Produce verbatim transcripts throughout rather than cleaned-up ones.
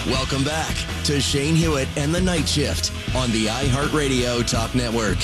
Welcome back to Shane Hewitt and the Night Shift on the iHeartRadio Talk Network.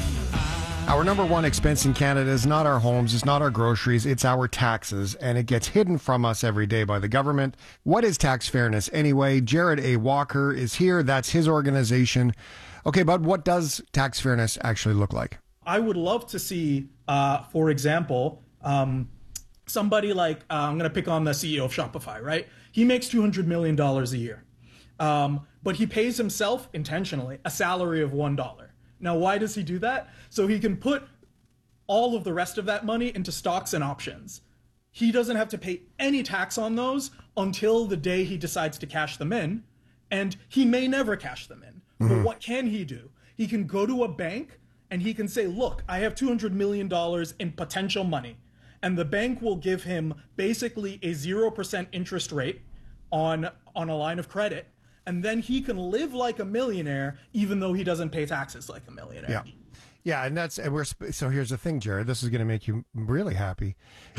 Our number one expense in Canada is not our homes, it's not our groceries, it's our taxes, and it gets hidden from us every day by the government. What is tax fairness anyway? Jared A. Walker is here. That's his organization. Okay, but what does tax fairness actually look like? I would love to see, uh, for example, um, somebody like, uh, I'm going to pick on the C E O of Shopify, right? He makes two hundred million dollars a year, um, but he pays himself intentionally a salary of one dollar. Now, why does he do that? So he can put all of the rest of that money into stocks and options. He doesn't have to pay any tax on those until the day he decides to cash them in, and he may never cash them in. Mm-hmm. But what can he do? He can go to a bank and he can say, look, I have two hundred million dollars in potential money. And the bank will give him basically a zero percent interest rate on, on a line of credit. And then he can live like a millionaire, even though he doesn't pay taxes like a millionaire. Yeah. Yeah. And that's, and we're, so here's the thing, Jared, this is going to make you really happy.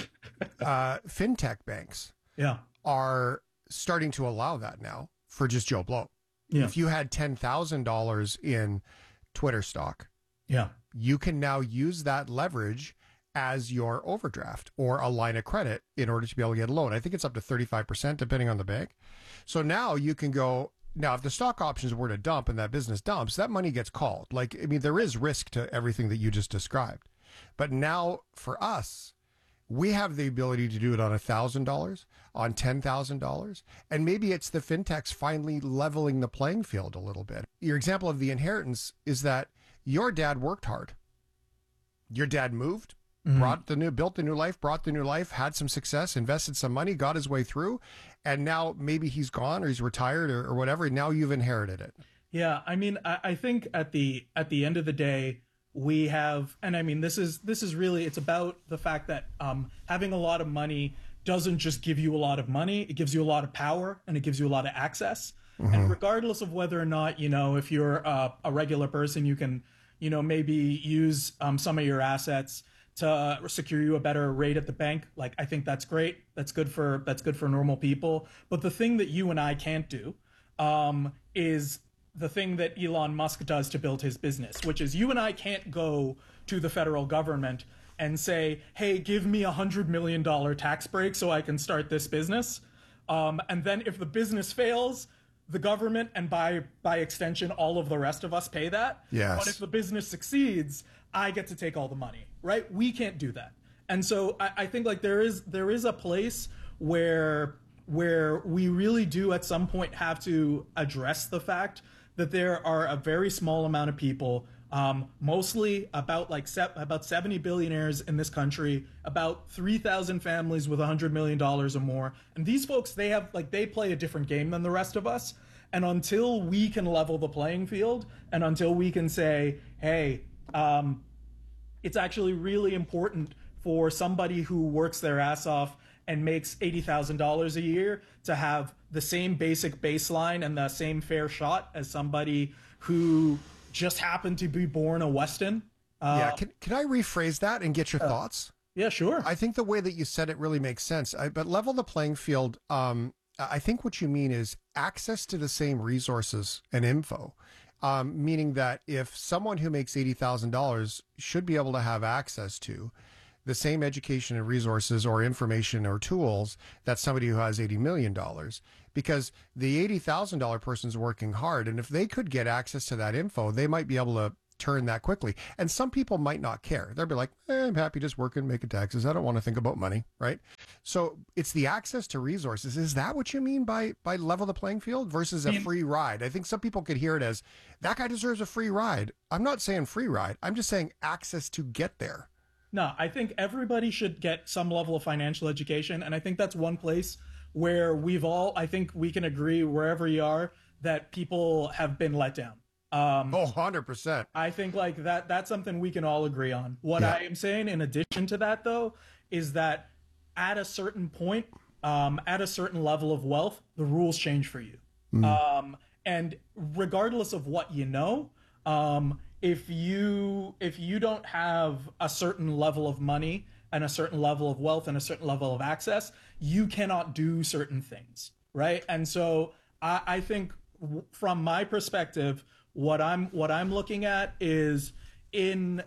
Uh, fintech banks yeah. are starting to allow that now for just Joe Blow. Yeah. If you had ten thousand dollars in Twitter stock, yeah, you can now use that leverage as your overdraft or a line of credit in order to be able to get a loan. I think it's up to thirty-five percent depending on the bank. So now you can go, now if the stock options were to dump and that business dumps, that money gets called. Like, I mean, there is risk to everything that you just described. But now for us, we have the ability to do it on one thousand dollars, on ten thousand dollars, and maybe it's the fintechs finally leveling the playing field a little bit. Your example of the inheritance is that your dad worked hard. Your dad moved, mm-hmm. brought the new, built the new life, brought the new life, had some success, invested some money, got his way through, and now maybe he's gone or he's retired or, or whatever. Now you've inherited it. Yeah, I mean, I, I think at the at the end of the day, we have, and I mean, this is this is really, it's about the fact that um, having a lot of money doesn't just give you a lot of money. It gives you a lot of power and it gives you a lot of access. Mm-hmm. And regardless of whether or not, you know, if you're uh, a regular person, you can, you know, maybe use um, some of your assets to secure you a better rate at the bank. Like, I think that's great. That's good for, that's good for normal people. But the thing that you and I can't do um, is the thing that Elon Musk does to build his business, which is you and I can't go to the federal government and say, hey, give me a hundred million dollar tax break so I can start this business. Um, and then if the business fails, the government and by by extension, all of the rest of us pay that. Yes. But if the business succeeds, I get to take all the money, right? We can't do that. And so I, I think like there is there is a place where where we really do at some point have to address the fact that there are a very small amount of people, um, mostly about like se- about seventy billionaires in this country, about three thousand families with one hundred million dollars or more. And these folks, they have like they play a different game than the rest of us. And until we can level the playing field and until we can say, hey, um, it's actually really important for somebody who works their ass off and makes eighty thousand dollars a year to have the same basic baseline and the same fair shot as somebody who just happened to be born a Weston. Uh, yeah, can, can I rephrase that and get your uh, thoughts? Yeah, sure. I think the way that you said it really makes sense. I, but level the playing field, um, I think what you mean is access to the same resources and info. Um, meaning that if someone who makes eighty thousand dollars should be able to have access to the same education and resources or information or tools that somebody who has eighty million dollars, because the eighty thousand dollars person's working hard. And if they could get access to that info, they might be able to turn that quickly. And some people might not care. They'll be like, eh, I'm happy just working, making taxes. I don't want to think about money, right? So it's the access to resources. Is that what you mean by by level the playing field versus a free ride? I think some people could hear it as, that guy deserves a free ride. I'm not saying free ride. I'm just saying access to get there. No, I think everybody should get some level of financial education. And I think that's one place where we've all, I think we can agree wherever you are, that people have been let down. Um, oh, one hundred percent. I think like that, that's something we can all agree on. What yeah. I am saying in addition to that, though, is that at a certain point, um, at a certain level of wealth, the rules change for you. Mm. Um, and regardless of what you know, um, if you if you don't have a certain level of money and a certain level of wealth and a certain level of access, you cannot do certain things, right? And so I, I think w- from my perspective, what I'm what I'm looking at is in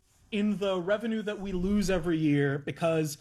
in the revenue that we lose every year because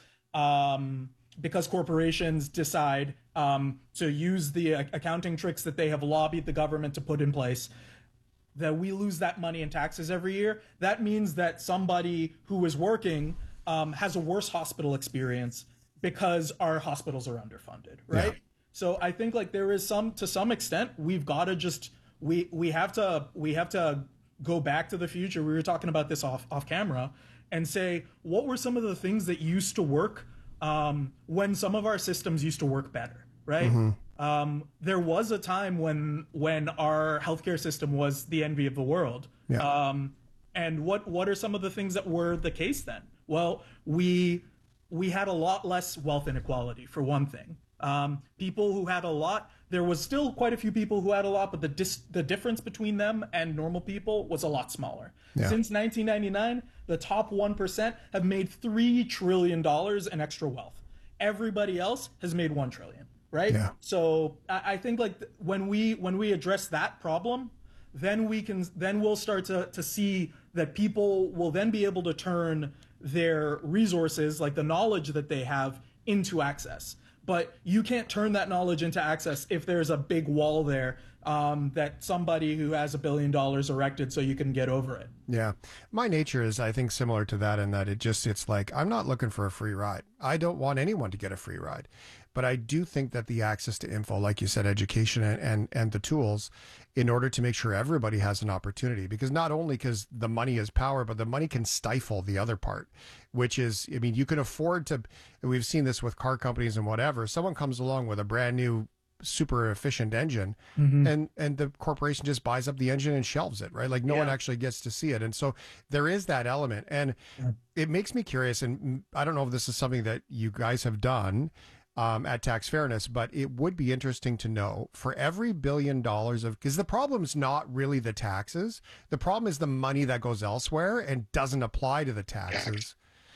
um, because corporations decide um, to use the uh, accounting tricks that they have lobbied the government to put in place, that we lose that money in taxes every year. That means that somebody who is working um, has a worse hospital experience because our hospitals are underfunded, right? Yeah. So I think like there is some, to some extent, we've got to just, we we have to we have to go back to the future. We were talking about this off off camera and say, what were some of the things that used to work um, when some of our systems used to work better, right? Mm-hmm. Um, there was a time when when our healthcare system was the envy of the world. Yeah. Um, and what what are some of the things that were the case then? Well, we we had a lot less wealth inequality, for one thing. Um, people who had a lot, there was still quite a few people who had a lot, but the dis- the difference between them and normal people was a lot smaller. Yeah. Since nineteen ninety-nine, the top one percent have made three trillion dollars in extra wealth. Everybody else has made one trillion, right? Yeah. So I, I think like th- when we when we address that problem, then we can then we'll start to to see that people will then be able to turn their resources, like the knowledge that they have, into access. But you can't turn that knowledge into access if there's a big wall there um, that somebody who has a billion dollars erected so you can get over it. Yeah. My nature is, I think, similar to that in that it just, it's like, I'm not looking for a free ride. I don't want anyone to get a free ride. But I do think that the access to info, like you said, education and, and, and the tools in order to make sure everybody has an opportunity, because not only because the money is power, but the money can stifle the other part, which is, I mean, you can afford to, and we've seen this with car companies and whatever, someone comes along with a brand new super efficient engine mm-hmm. and, and the corporation just buys up the engine and shelves it, right? Like no yeah. one actually gets to see it. And so there is that element, and yeah. it makes me curious. And I don't know if this is something that you guys have done Um, at Tax Fairness, but it would be interesting to know for every billion dollars of, because the problem is not really the taxes. The problem is the money that goes elsewhere and doesn't apply to the taxes.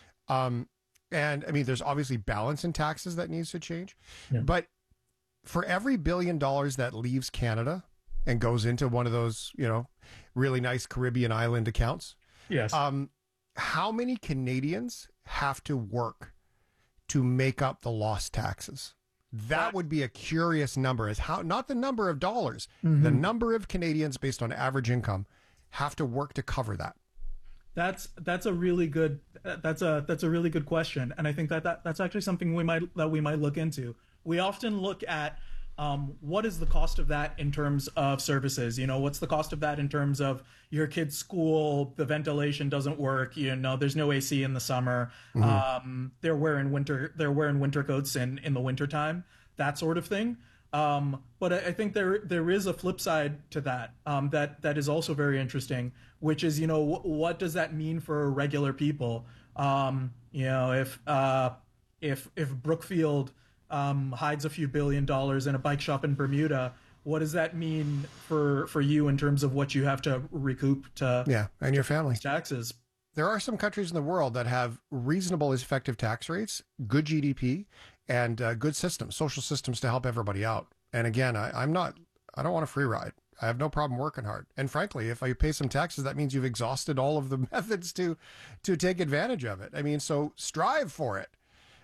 Um, and I mean, there's obviously balance in taxes that needs to change, yeah. but for every billion dollars that leaves Canada and goes into one of those, you know, really nice Caribbean island accounts, yes. Um, how many Canadians have to work to make up the lost taxes? That would be a curious number, is how, not the number of dollars, mm-hmm. the number of Canadians based on average income have to work to cover that. That's, that's a really good, that's a, that's a really good question. And I think that, that that's actually something we might, that we might look into. We often look at, Um, what is the cost of that in terms of services? You know, what's the cost of that in terms of your kid's school? The ventilation doesn't work. You know, there's no A C in the summer. Mm-hmm. Um, they're wearing winter. They're wearing winter coats in in the wintertime. That sort of thing. Um, but I, I think there there is a flip side to that. Um, that that is also very interesting, which is, you know, wh- what does that mean for regular people? Um, you know, if uh, if if Brookfield Um, hides a few billion dollars in a bike shop in Bermuda, what does that mean for for you in terms of what you have to recoup to yeah and your family taxes? There are some countries in the world that have reasonable, effective tax rates, good G D P, and uh, good systems, social systems to help everybody out. And again, I, I'm not, I don't want a free ride. I have no problem working hard. And frankly, if I pay some taxes, that means you've exhausted all of the methods to to take advantage of it. I mean, so strive for it.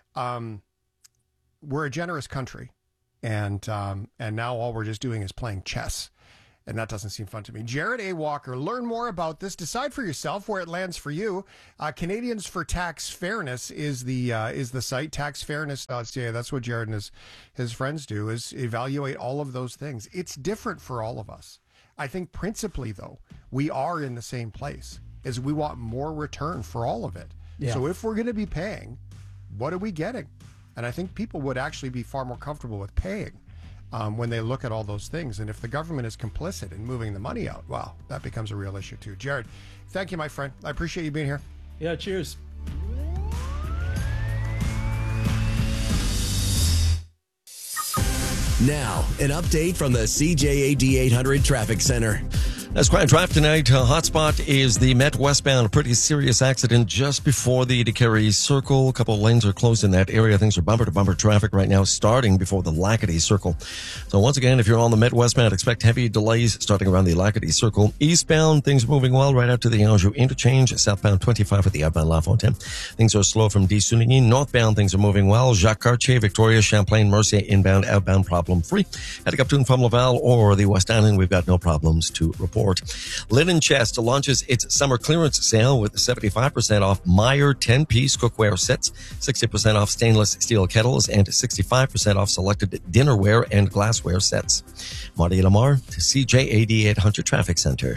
Um, We're a generous country, and um, and now all we're just doing is playing chess, and that doesn't seem fun to me. Jared A. Walker, learn more about this. Decide for yourself where it lands for you. Uh, Canadians for Tax Fairness is the uh, is the site, tax fairness dot c a. That's what Jared and his, his friends do, is evaluate all of those things. It's different for all of us. I think principally, though, we are in the same place, is we want more return for all of it. Yeah. So if we're going to be paying, what are we getting? And I think people would actually be far more comfortable with paying um, when they look at all those things. And if the government is complicit in moving the money out, well, that becomes a real issue too. Jared, thank you, my friend. I appreciate you being here. Yeah, cheers. Now, an update from the C J A D eight hundred Traffic Center. That's Crime Drive tonight. Uh, hotspot is the Met westbound. A pretty serious accident just before the DeCarey Circle. A couple of lanes are closed in that area. Things are bumper-to-bumper traffic right now, starting before the Lacadie Circle. So once again, if you're on the Met westbound, expect heavy delays starting around the Lacadie Circle. Eastbound, things moving well right out to the Anjou interchange. Southbound twenty-five at the outbound La Fontaine. Things are slow from Desunigny. Northbound, things are moving well. Jacques Cartier, Victoria, Champlain, Mercier, inbound, outbound, problem-free. Heading up to from Laval or the West Island, we've got no problems to report. Linen Chest launches its summer clearance sale with seventy-five percent off Meyer ten-piece cookware sets, sixty percent off stainless steel kettles, and sixty-five percent off selected dinnerware and glassware sets. Marty Lamar, C J A D eight hundred Traffic Center.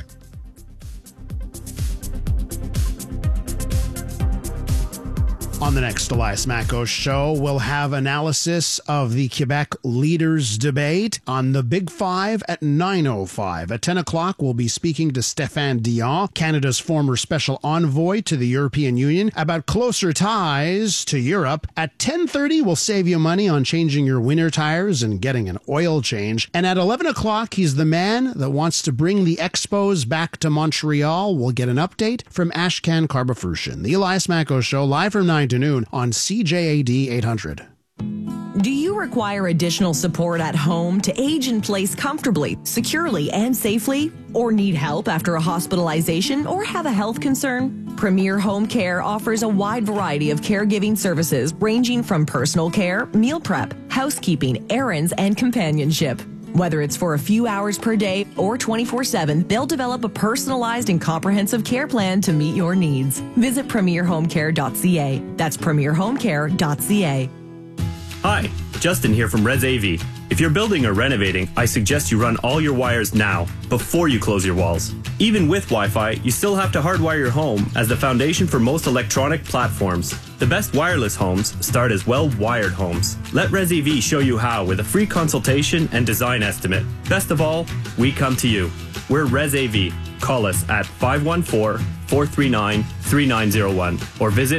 On the next Elias Macko show, we'll have analysis of the Quebec leaders debate on the Big Five at nine oh five. At ten o'clock, we'll be speaking to Stéphane Dion, Canada's former special envoy to the European Union, about closer ties to Europe. At ten thirty, we'll save you money on changing your winter tires and getting an oil change. And at eleven o'clock, he's the man that wants to bring the Expos back to Montreal. We'll get an update from Ashkan Karbafurshin. The Elias Macko show, live from nine to noon on C J A D eight hundred. Do you require additional support at home to age in place comfortably, securely, and safely? Or need help after a hospitalization or have a health concern? Premier Home Care offers a wide variety of caregiving services ranging from personal care, meal prep, housekeeping, errands, and companionship. Whether it's for a few hours per day or twenty-four seven, they'll develop a personalized and comprehensive care plan to meet your needs. Visit premier home care dot c a. That's premier home care dot c a. Hi, Justin here from Res A V. If you're building or renovating, I suggest you run all your wires now, before you close your walls. Even with Wi-Fi, you still have to hardwire your home as the foundation for most electronic platforms. The best wireless homes start as well-wired homes. Let Res A V show you how with a free consultation and design estimate. Best of all, we come to you. We're Res A V. Call us at five one four, four three nine, three nine zero one or visit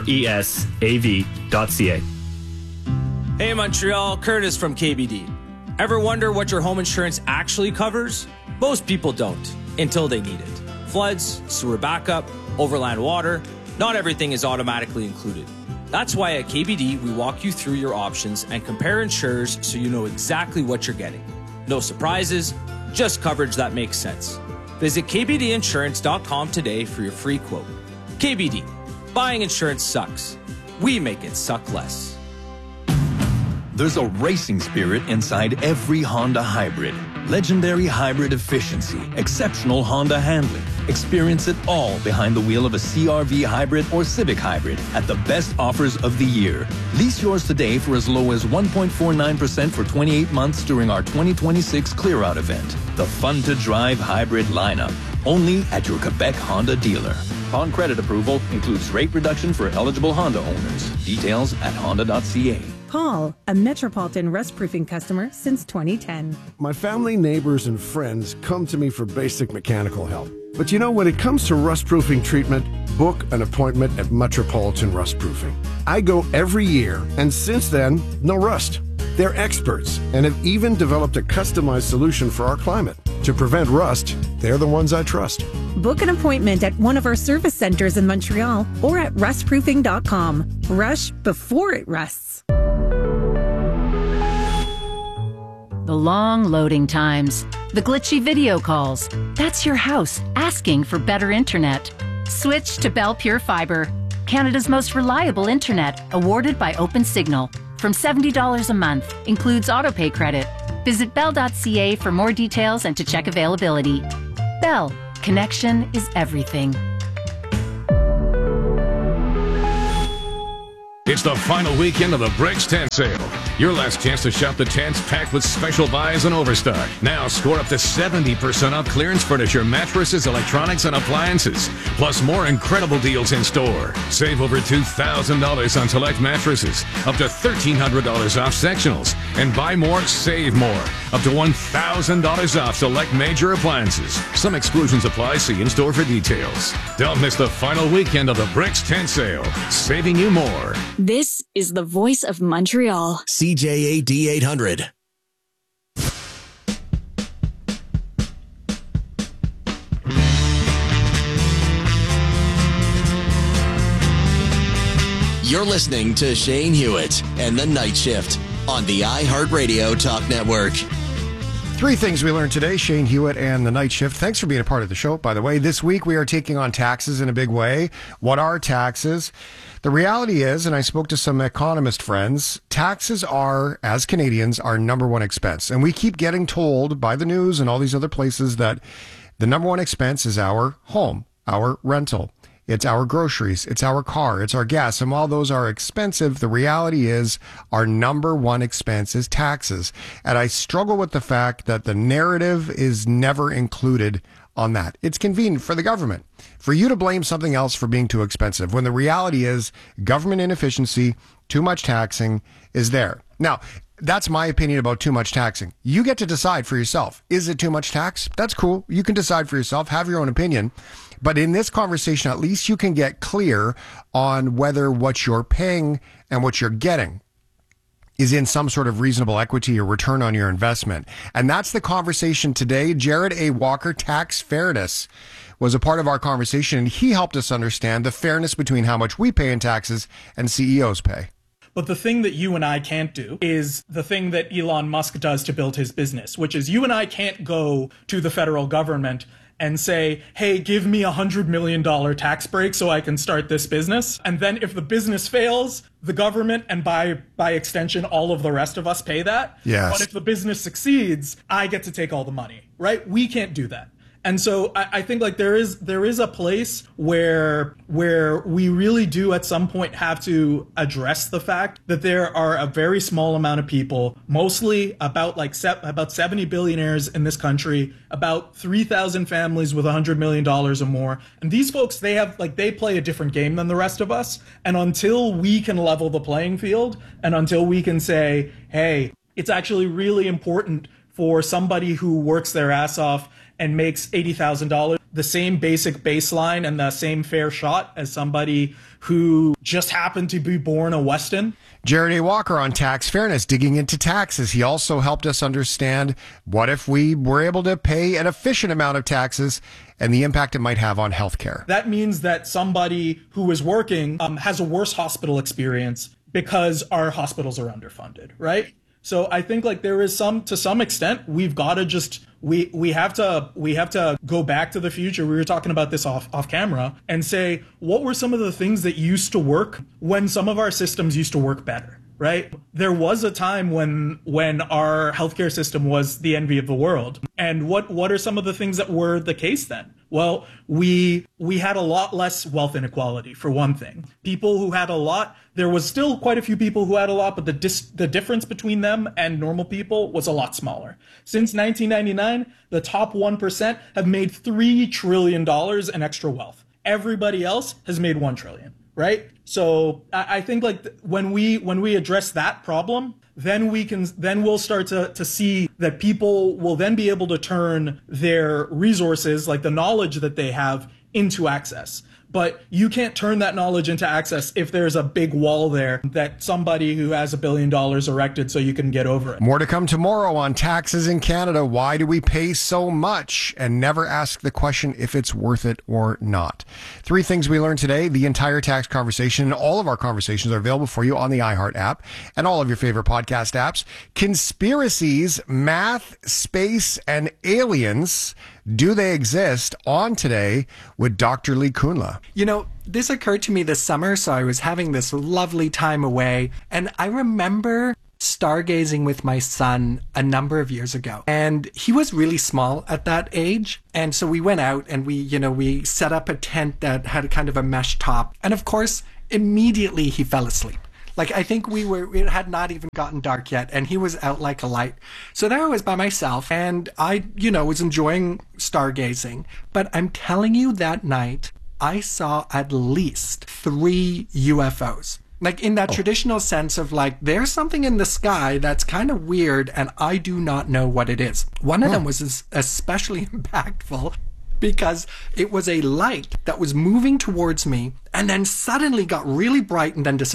resav dot c a. Hey Montreal, Curtis from K B D. Ever wonder what your home insurance actually covers? Most people don't, until they need it. Floods, sewer backup, overland water, not everything is automatically included. That's why at K B D we walk you through your options and compare insurers so you know exactly what you're getting. No surprises, just coverage that makes sense. Visit k b d insurance dot com today for your free quote. K B D, buying insurance sucks. We make it suck less. There's a racing spirit inside every Honda hybrid. Legendary hybrid efficiency, exceptional Honda handling. Experience it all behind the wheel of a C R V hybrid or Civic hybrid at the best offers of the year. Lease yours today for as low as one point four nine percent for twenty-eight months during our twenty twenty-six Clear Out event. The fun-to-drive hybrid lineup. Only at your Quebec Honda dealer. Upon credit approval, includes rate reduction for eligible Honda owners. Details at honda dot c a. Paul, a Metropolitan Rust Proofing customer since twenty ten. My family, neighbors, and friends come to me for basic mechanical help. But you know, when it comes to rust proofing treatment, book an appointment at Metropolitan Rust Proofing. I go every year, and since then, no rust. They're experts and have even developed a customized solution for our climate. To prevent rust, they're the ones I trust. Book an appointment at one of our service centers in Montreal or at rust proofing dot com. Rush before it rusts. The long loading times, the glitchy video calls. That's your house asking for better internet. Switch to Bell Pure Fiber, Canada's most reliable internet, awarded by OpenSignal. From seventy dollars a month, includes autopay credit. Visit bell dot c a for more details and to check availability. Bell, connection is everything. It's the final weekend of the Bricks Tent Sale. Your last chance to shop the tents packed with special buys and overstock. Now score up to seventy percent off clearance furniture, mattresses, electronics, and appliances. Plus more incredible deals in store. Save over two thousand dollars on select mattresses. Up to one thousand three hundred dollars off sectionals. And buy more, save more. Up to one thousand dollars off select major appliances. Some exclusions apply. See in-store for details. Don't miss the final weekend of the Bricks Tent Sale. Saving you more. This is the voice of Montreal. C J A D eight hundred. You're listening to Shane Hewitt and the Night Shift on the iHeartRadio Talk Network. Three things we learned today, Shane Hewitt and the Night Shift. Thanks for being a part of the show, by the way. This week we are taking on taxes in a big way. What are taxes? The reality is, and I spoke to some economist friends, taxes are, as Canadians, our number one expense. And we keep getting told by the news and all these other places that the number one expense is our home, our rental. It's our groceries, it's our car, it's our gas. And while those are expensive, the reality is our number one expense is taxes. And I struggle with the fact that the narrative is never included on that. It's convenient for the government for you to blame something else for being too expensive, when the reality is government inefficiency, too much taxing is there. Now, that's my opinion about too much taxing. You get to decide for yourself. Is it too much tax? That's cool. You can decide for yourself, have your own opinion. But in this conversation, at least you can get clear on whether what you're paying and what you're getting is in some sort of reasonable equity or return on your investment. And that's the conversation today. Jared A. Walker, Tax Fairness, was a part of our conversation, and he helped us understand the fairness between how much we pay in taxes and C E Os pay. But the thing that you and I can't do is the thing that Elon Musk does to build his business, which is you and I can't go to the federal government and say, hey, give me a one hundred million dollars tax break so I can start this business. And then if the business fails, the government, and by by extension, all of the rest of us pay that. Yes. But if the business succeeds, I get to take all the money, right? We can't do that. And so I, I think like there is there is a place where where we really do at some point have to address the fact that there are a very small amount of people, mostly about like se- about seventy billionaires in this country, about three thousand families with one hundred million dollars or more. And these folks, they have like they play a different game than the rest of us. And until we can level the playing field, and until we can say, hey, it's actually really important for somebody who works their ass off and makes eighty thousand dollars, the same basic baseline and the same fair shot as somebody who just happened to be born a Weston. Jared A. Walker on Tax Fairness, digging into taxes. He also helped us understand what if we were able to pay an efficient amount of taxes and the impact it might have on healthcare. That means that somebody who is working um, has a worse hospital experience because our hospitals are underfunded, right? So I think like there is some, to some extent, we've got to just, we we have to we have to go back to the future. We were talking about this off off camera and say, what were some of the things that used to work when some of our systems used to work better, right? There was a time when when our healthcare system was the envy of the world. And what what are some of the things that were the case then? Well, we we had a lot less wealth inequality, for one thing. People who had a lot, there was still quite a few people who had a lot, but the dis, the difference between them and normal people was a lot smaller. Since nineteen ninety-nine, the top one percent have made three trillion dollars in extra wealth. Everybody else has made one trillion dollars, right? So I, I think like th- when we when we address that problem, then we can then we'll start to, to see that people will then be able to turn their resources, like the knowledge that they have, into access. But you can't turn that knowledge into access if there's a big wall there that somebody who has a billion dollars erected so you can get over it. More to come tomorrow on taxes in Canada. Why do we pay so much? And never ask the question if it's worth it or not. Three things we learned today. The entire tax conversation, all of our conversations are available for you on the iHeart app and all of your favorite podcast apps. Conspiracies, math, space, and aliens. Do they exist? On today with Doctor Lee Kunla. You know, this occurred to me this summer, so I was having this lovely time away, and I remember stargazing with my son a number of years ago. And he was really small at that age. And so we went out and we, you know, we set up a tent that had kind of a mesh top. And of course, immediately he fell asleep. Like, I think we were, it had not even gotten dark yet, and he was out like a light. So there I was by myself, and I, you know, was enjoying stargazing. But I'm telling you, that night, I saw at least three U F Os. Like, in that oh. traditional sense of, like, there's something in the sky that's kind of weird, and I do not know what it is. One of huh. them was especially impactful because it was a light that was moving towards me and then suddenly got really bright and then disappeared.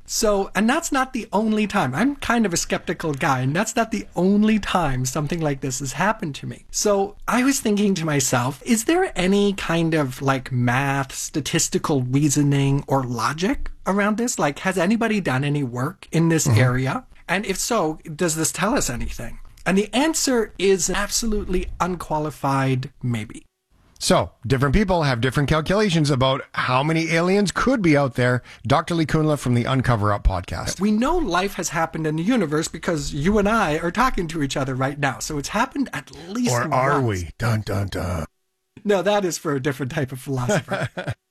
So, and that's not the only time. I'm kind of a skeptical guy, and that's not the only time something like this has happened to me. So I was thinking to myself, is there any kind of like math, statistical reasoning, or logic around this? Like, has anybody done any work in this mm-hmm. area? And if so, does this tell us anything? And the answer is absolutely unqualified maybe. So, different people have different calculations about how many aliens could be out there. Doctor Lee Kunla from the Uncover Up podcast. We know life has happened in the universe because you and I are talking to each other right now. So it's happened at least Or are once. we? Dun, dun, dun. No, that is for a different type of philosopher.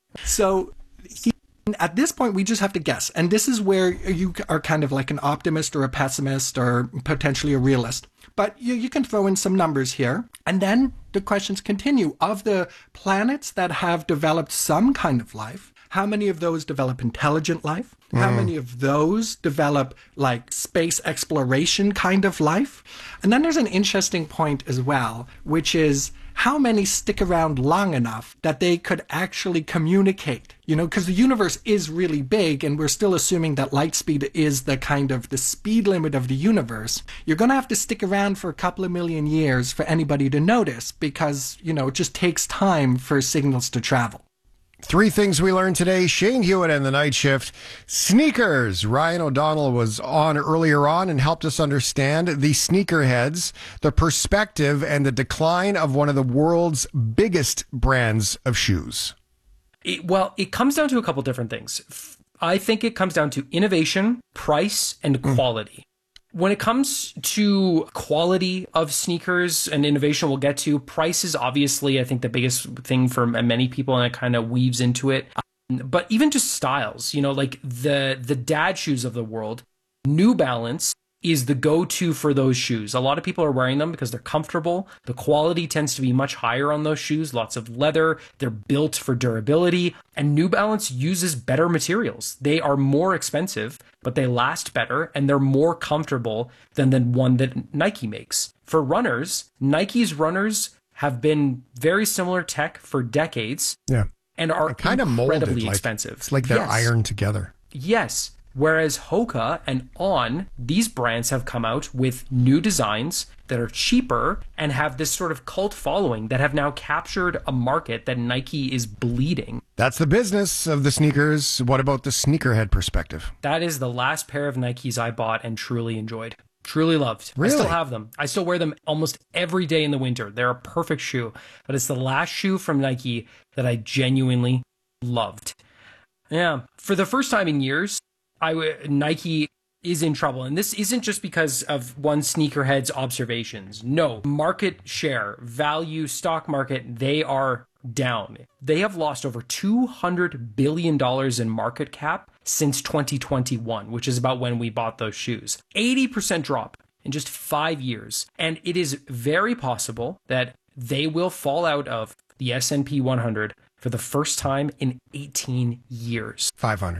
So he, at this point, we just have to guess. And this is where you are kind of like an optimist or a pessimist or potentially a realist. But you, you can throw in some numbers here. And then the questions continue. Of the planets that have developed some kind of life, how many of those develop intelligent life? Mm. How many of those develop like space exploration kind of life? And then there's an interesting point as well, which is how many stick around long enough that they could actually communicate? You know, because the universe is really big and we're still assuming that light speed is the kind of the speed limit of the universe. You're going to have to stick around for a couple of million years for anybody to notice because, you know, it just takes time for signals to travel. Three things we learned today. Shane Hewitt and the Night Shift. Sneakers. Ryan O'Donnell was on earlier on and helped us understand the sneakerheads, the perspective, and the decline of one of the world's biggest brands of shoes. It, well, it comes down to a couple different things. I think it comes down to innovation, price, and quality. Mm. When it comes to quality of sneakers and innovation, we'll get to. Price is obviously, I think, the biggest thing for many people, and it kind of weaves into it. But even just styles, you know, like the the dad shoes of the world, New Balance is the go-to for those shoes. A lot of people are wearing them because they're comfortable. The quality tends to be much higher on those shoes, lots of leather. They're built for durability. And New Balance uses better materials. They are more expensive, but they last better and they're more comfortable than the one that Nike makes. For runners, Nike's runners have been very similar tech for decades. Yeah. And are kind of incredibly molded, like, expensive. It's like they're yes. ironed together. Yes. Whereas Hoka and On, these brands have come out with new designs that are cheaper and have this sort of cult following that have now captured a market that Nike is bleeding. That's the business of the sneakers. What about the sneakerhead perspective? That is the last pair of Nikes I bought and truly enjoyed. Truly loved. Really? I still have them. I still wear them almost every day in the winter. They're a perfect shoe. But it's the last shoe from Nike that I genuinely loved. Yeah. For the first time in years, I w- Nike is in trouble. And this isn't just because of one sneakerhead's observations. No, market share, value, stock market, they are down. They have lost over two hundred billion dollars in market cap since twenty twenty-one, which is about when we bought those shoes. eighty percent drop in just five years. And it is very possible that they will fall out of the S and P one hundred for the first time in eighteen years. five hundred.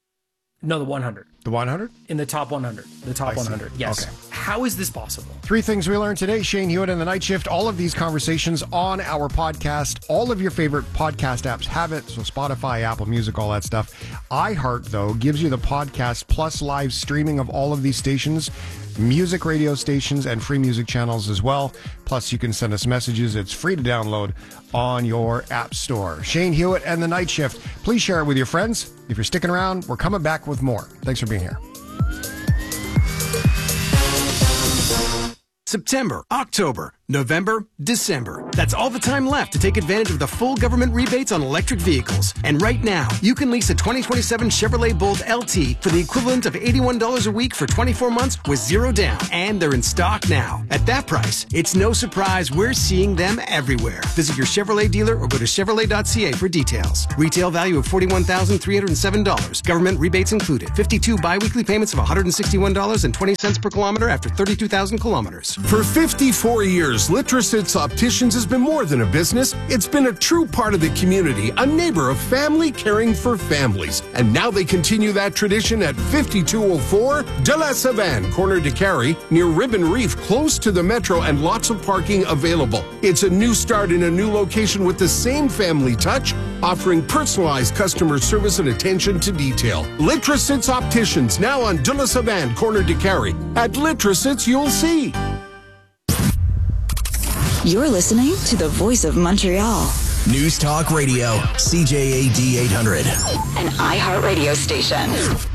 No, the one hundred. The one hundred? In the top one hundred. The top I see. one hundred, yes. Okay. How is this possible? Three things we learned today. Shane Hewitt and the Night Shift. All of these conversations on our podcast. All of your favorite podcast apps have it. So Spotify, Apple Music, all that stuff. iHeart, though, gives you the podcast plus live streaming of all of these stations, music radio stations, and free music channels as well. Plus, you can send us messages. It's free to download on your app store. Shane Hewitt and the Night Shift. Please share it with your friends. If you're sticking around, we're coming back with more. Thanks for being here. September, October, November, December. That's all the time left to take advantage of the full government rebates on electric vehicles. And right now, you can lease a twenty twenty-seven Chevrolet Bolt L T for the equivalent of eighty-one dollars a week for twenty-four months with zero down. And they're in stock now. At that price, it's no surprise we're seeing them everywhere. Visit your Chevrolet dealer or go to Chevrolet dot C A for details. Retail value of forty-one thousand three hundred seven dollars. Government rebates included. fifty-two biweekly payments of one hundred sixty-one dollars and twenty cents per kilometer after thirty-two thousand kilometers. For fifty-four years, years, Litrositz Opticians has been more than a business. It's been a true part of the community, a neighbor of family caring for families. And now they continue that tradition at fifty-two oh four De La Savane, corner de Carey, near Ribbon Reef, close to the metro and lots of parking available. It's a new start in a new location with the same family touch, offering personalized customer service and attention to detail. Litrositz Opticians, now on De La Savane, corner de Carey. At Litrositz, you'll see. You're listening to the Voice of Montreal. News Talk Radio, C J A D eight hundred. An iHeartRadio station.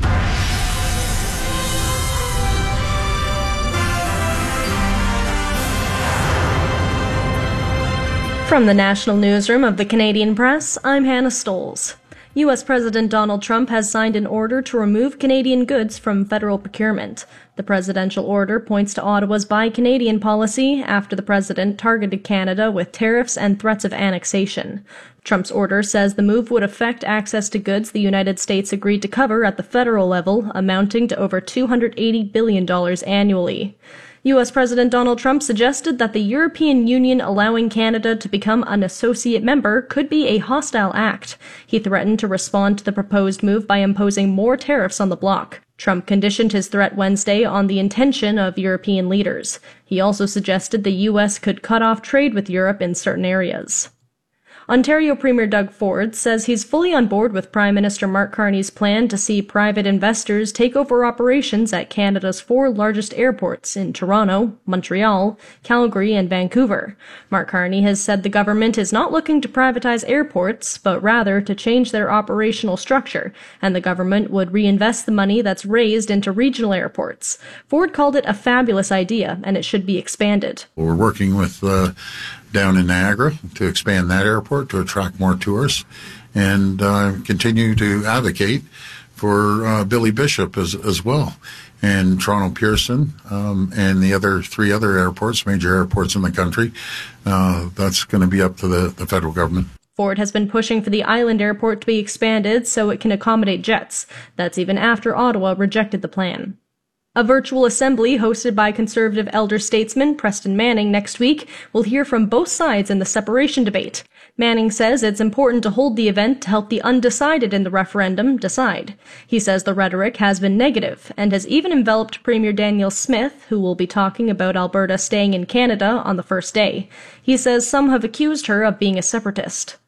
From the National Newsroom of the Canadian Press, I'm Hannah Stoles. U S President Donald Trump has signed an order to remove Canadian goods from federal procurement. The presidential order points to Ottawa's Buy Canadian policy after the president targeted Canada with tariffs and threats of annexation. Trump's order says the move would affect access to goods the United States agreed to cover at the federal level, amounting to over two hundred eighty billion dollars annually. U S President Donald Trump suggested that the European Union allowing Canada to become an associate member could be a hostile act. He threatened to respond to the proposed move by imposing more tariffs on the bloc. Trump conditioned his threat Wednesday on the intention of European leaders. He also suggested the U S could cut off trade with Europe in certain areas. Ontario Premier Doug Ford says he's fully on board with Prime Minister Mark Carney's plan to see private investors take over operations at Canada's four largest airports in Toronto, Montreal, Calgary, and Vancouver. Mark Carney has said the government is not looking to privatize airports, but rather to change their operational structure, and the government would reinvest the money that's raised into regional airports. Ford called it a fabulous idea, and it should be expanded. We're working with uh, down in Niagara to expand that airport to attract more tourists, and uh, continue to advocate for uh, Billy Bishop as as well, and Toronto Pearson, um, and the other three other airports, major airports in the country. Uh, that's going to be up to the, the federal government. Ford has been pushing for the island airport to be expanded so it can accommodate jets. That's even after Ottawa rejected the plan. A virtual assembly hosted by Conservative elder statesman Preston Manning next week will hear from both sides in the separation debate. Manning says it's important to hold the event to help the undecided in the referendum decide. He says the rhetoric has been negative and has even enveloped Premier Danielle Smith, who will be talking about Alberta staying in Canada on the first day. He says some have accused her of being a separatist.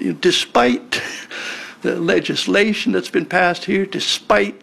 Despite the legislation that's been passed here, despite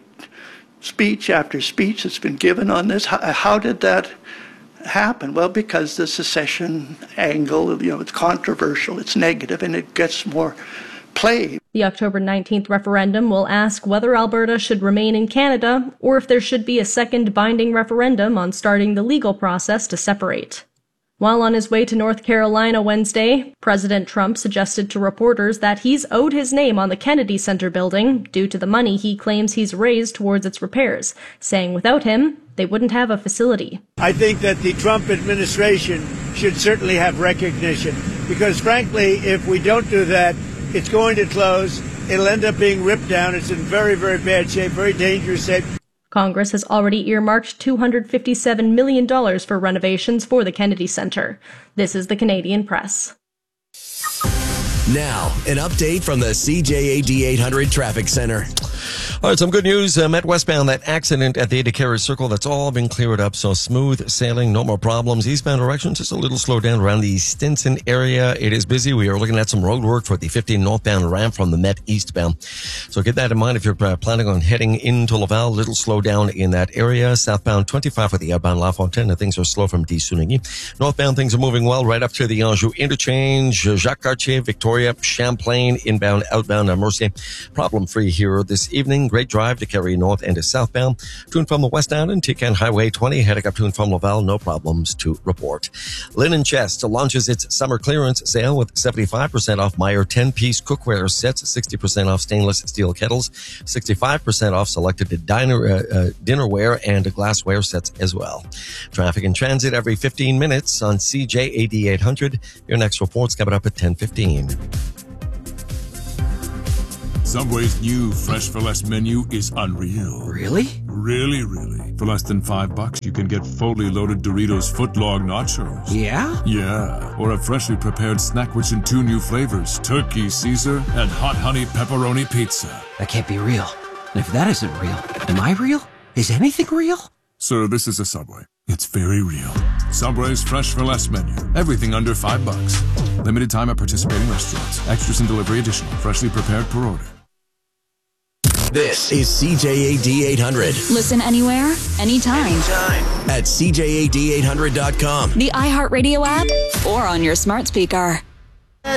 speech after speech that's been given on this, how, how did that happen? Well, because the secession angle, you know, it's controversial, it's negative, and it gets more play. The October nineteenth referendum will ask whether Alberta should remain in Canada or if there should be a second binding referendum on starting the legal process to separate. While on his way to North Carolina Wednesday, President Trump suggested to reporters that he's owed his name on the Kennedy Center building due to the money he claims he's raised towards its repairs, saying without him, they wouldn't have a facility. I think that the Trump administration should certainly have recognition, because frankly, if we don't do that, it's going to close. It'll end up being ripped down. It's in very, very bad shape, very dangerous shape. Congress has already earmarked two hundred fifty-seven million dollars for renovations for the Kennedy Center. This is the Canadian Press. Now, an update from the C J A D eight hundred Traffic Center. All right, some good news. Uh, Met westbound, that accident at the Decatur Circle, that's all been cleared up. So smooth sailing, no more problems. Eastbound direction, just a little slow down around the Stinson area. It is busy. We are looking at some road work for the fifteen northbound ramp from the Met eastbound. So keep that in mind if you're uh, planning on heading into Laval. A little slow down in that area. Southbound twenty-five for the outbound La Fontaine. Things are slow from Desunigny. Northbound, things are moving well right up to the Anjou interchange. Jacques Cartier, Victoria, Champlain, inbound, outbound, uh, Mercier. Problem free here this evening. Great drive to carry north and to southbound. To and from the West Island, Tican Highway twenty, heading up to and from Laval, no problems to report. Linen Chest launches its summer clearance sale with seventy-five percent off Meyer ten-piece cookware sets, sixty percent off stainless steel kettles, sixty-five percent off selected diner, uh, uh, dinnerware and glassware sets as well. Traffic and transit every fifteen minutes on C J A D eight hundred. Your next report's coming up at ten fifteen. Subway's new Fresh for Less menu is unreal. Really? Really, really. For less than five bucks, you can get fully loaded Doritos footlong nachos. Yeah? Yeah. Or a freshly prepared snack rich in two new flavors, Turkey Caesar and Hot Honey Pepperoni Pizza. That can't be real. And if that isn't real, am I real? Is anything real? Sir, this is a Subway. It's very real. Subway's Fresh for Less menu. Everything under five bucks. Limited time at participating restaurants. Extras and delivery additional. Freshly prepared per order. This is C J A D eight hundred. Listen anywhere, anytime. Anytime. At C J A D eight hundred dot com. The iHeartRadio app, or on your smart speaker.